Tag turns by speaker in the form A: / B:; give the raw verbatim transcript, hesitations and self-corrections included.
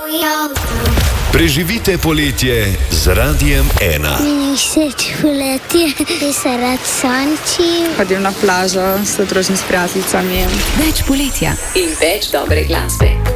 A: Preživite poletje z Radiem ena.
B: Meni všeč poletje, ki se rad sonči.
C: Hodim na plažo, se družim s prijateljicami.
D: Več poletja in več dobre glasbe.